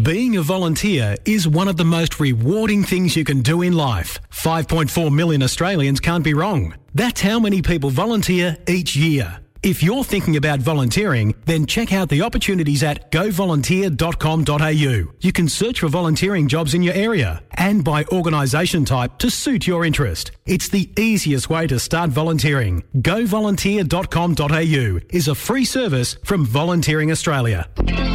Being a volunteer is one of the most rewarding things you can do in life. 5.4 million Australians can't be wrong. That's how many people volunteer each year. If you're thinking about volunteering, then check out the opportunities at govolunteer.com.au. You can search for volunteering jobs in your area and by organisation type to suit your interest. It's the easiest way to start volunteering. Govolunteer.com.au is a free service from Volunteering Australia.